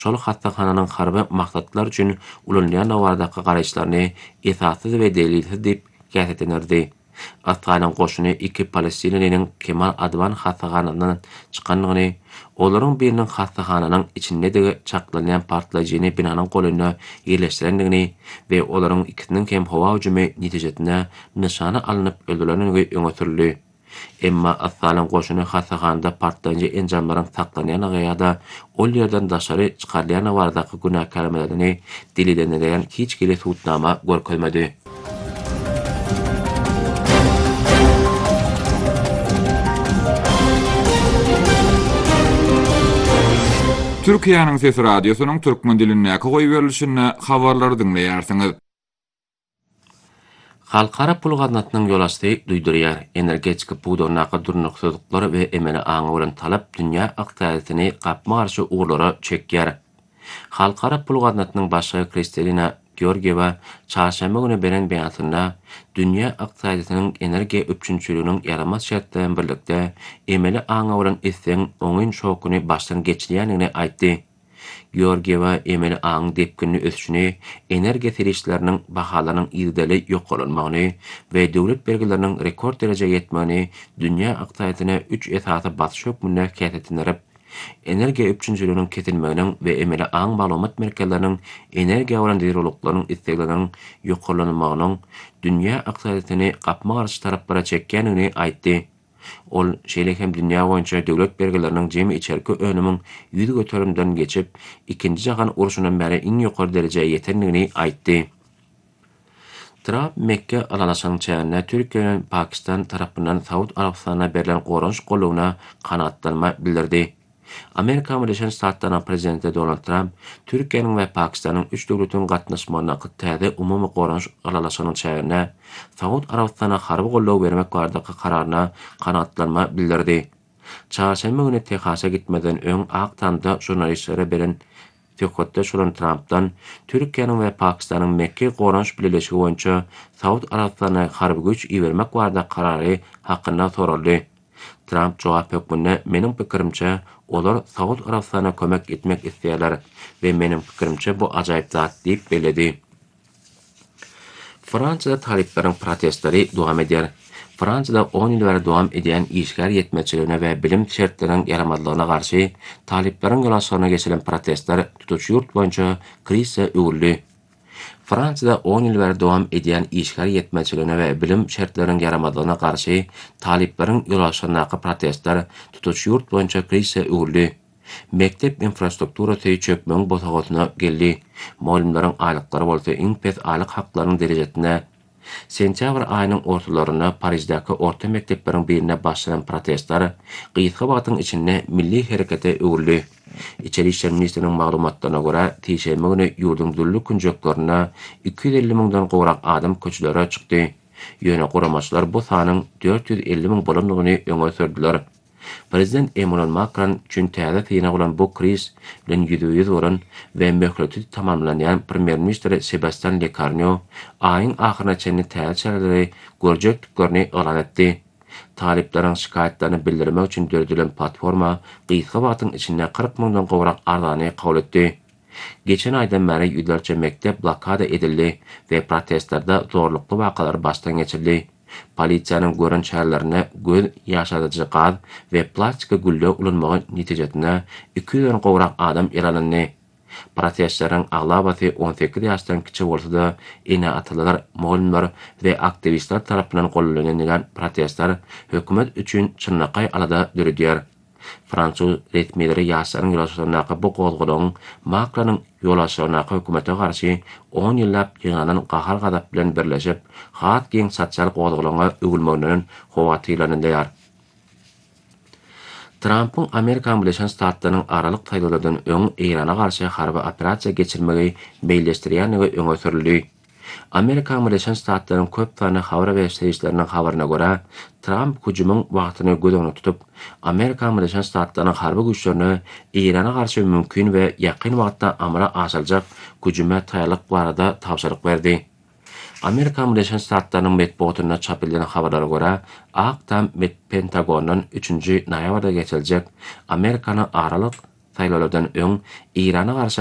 Şol hastahananyň harby maksatlar üçin ulanýan nawardaky garaşlaryny esassız we delilsiz diýip gäsetlenirdi. Afganyň goşuny iki Palestinliniň Kemal Adwan hastahananyň çykanyny, olaryň biriniň hastahananyň içinde çaklanýan partlaýjyny binanyň golyna ýerleşdirendigini we olaryň ikisiniň hem howa hüjümi netijesinde nişana alynıp öldürileni öňe sürildi. Emma Afganyň goşuny hastahanada partlaýjy enjamlaryň saklanýan ýa-da ol ýerden daşary çykarylýan baradaky günah kelimelerini dillendiren hiç kile tutnama görkezmedi. Türkiýanyň Sesi Radiosynyň türkmen dilinäki goýup berilişini habarlary dinleýärsiňiz. Halkara pul gaznatynyň ýolasty duýdurýar. Energetik puwdarnaky durnuksuzlyklary we emeli aňy bolan talap dünýä ykdysadyny gapma garşy uğurlara çekýär. Halkara pul gaznatynyň başlygy Kristalina Georgieva çarşamba güni beren beýanatynda dünýä ykdysadynyň energiýa öpçünçiliginiň ýaramaz şertlerine birlikde emeli aňy bolan isleň oňyn şokuny başdan geçirýändigini aýtdy. Georgieva emeli aň depkinli ösüşini, energiýa serişleriniň bahalarynyň ýyldary ýoklanmagyny we döwlet belgileriniň rekord derejege ýetmegini dünýä ykdysadyna 3 esasy batyş hökmünde käsitlendirip, energiýa öpçünçiliginiň kesilmeginiň we emeli aň maglumat merkezleriniň energiýa bolan deroloklaryň istekleriniň ýoklanmagynyň dünýä ykdysadyny gapma garşy taraplara çekýändigini aýtdy. Ol şeýle hem dünýä boýunça döwlet belgileriniň jemi içerki önümiň ýüz göterimden geçip, ikinji jahan uruşundan bäri iň ýokary derejeye ýetendigini aýtdy. Trump Mekke aralaşanyň çägine Türkiýe we Pakistan tarapyndan Saud Arabistanyna berilen goranç gollugyna kanatlanma bildirdi. Amerika Birleşen Ştatlarynyň prezidenti Donald Trump Türkiýanyň we Pakistanyň üç döwletiň gatnaşmagyna täze umumy goranç aralaşanyň çägine Saud Arabistana harby gollaw bermek baradaky kararyna kanatlanma bildirdi. Çarşamba güni Texasa gitmeden öň Aqtanda jurnalistlere beren tökotda şuran Trump'dan Türkiýanyň we Pakistanyň Mekke goranç bileşigi boýunça Saud Arabistana harby güç iýermek barada karary hakynda soruldy. Trump jogap hökmünde "Menim pikirimçe olar Saud Arabistana kömek etmek isleýärler we menim pikirimçe bu ajaýyp zat" diýip beledi. Fransada taliplaryň protestlary dowam edýär. Fransada 10 ýyl bäri dowam edýän işgär ýetmeçiligine we bilim şertleriniň ýaramazlygyna garşy taliplaryň ýolaşygyna geçilen protestler tutuş ýurt boýunça krizse öwürli. Fransada 10 ýyl bäri dowam edýän işgär ýetmeçiligine we bilim şertleriniň ýaramazlygyna garşy taliplaryň ýolaşygyna protestler tutuş ýurt boýunça krizse öwürli. Mektep infrastrukturasy çökmeň botagatyna geldi. Muallimlaryň aýlyklary bolsa iň pes aýlyk haklarynyň derejesinde. Sentýabr aýynyň ortalaryna Parisdäki orta mektepleriň birine başlanan protestler gysga wagtyň içinde milli herekete öwürli. İçeri işler ministriniň maglumatlaryna görä, teşemme güni ýurdun dürli künjeklerine 250 000dan gowrak adam köçülere çykdy. Ýöne goramaçlar bu sanyň 450 000 bolandygyny öňe sürdüler. Prezident Emmanuel Macron üçin täze tyna bolan bu kriz bilen ýüzüýüz bolan we möhüreti tamamlanýan premier ministr Sebastian Lecornu aýyň ahyryna çenli täze çareleri görjekdiklerini elan etdi. Taliplaryň şikaýetlerini bildirmek üçin dördülen platforma gysga wagtyň içinde 40 000dan gowrak ardany kabul etdi. Geçen aýdan bäri ýüzlerçe mektep blokada edildi we protestlarda zorlukly wakalar başdan geçirildi. Polisiýanyň gören çäherlerine göz ýaşadyjy gaz we plastika gülle ulanmagy netijesinde 200-den gowrak adam yaralandy. Protestçilerin aglabaty 18 ýaşdan kiçik bolsa-da, ene atalar, muallimler we aktivistler tarapyndan gollanýan protestler hökümet üçin çynakay alada döredýär. Fransuz resmiýetleri ýaşlaryň ýolaşygyna bu gozgulagyň Macronyň ýolaşygyna hökümete garşy 10 ýyllap ýyňanan gahar gadap bilen birleşip, hat geň sosial gozgulagyna öwülmeginiň howatylanýar. Trump'ın Amerika Birleşen Ştatlarynyň aralyk taýdalardan öň Irana garşy harby operasiýa geçirmegi beýleşdirýändigi öňe sürildi. Amerika Birleşen Ştatlarynyň köp sany habar berýärleriniň habaryna görä, Trump hüjümüň wagtyny gözüňe tutup, Amerika Birleşen Ştatlarynyň harby güýçlerini Irana garşy mümkin we ýakyn wagtda amala aşyljak hüjüme taýýarlyk barada tapşyryk berdi. Amerika Birleşen Ştatlarynyň medeniýetine çap edilen habarlara görä, Pentagondan 3-nji noýabrda geçiljek Amerikanyň aralyk saýlalardan öň Irana garşy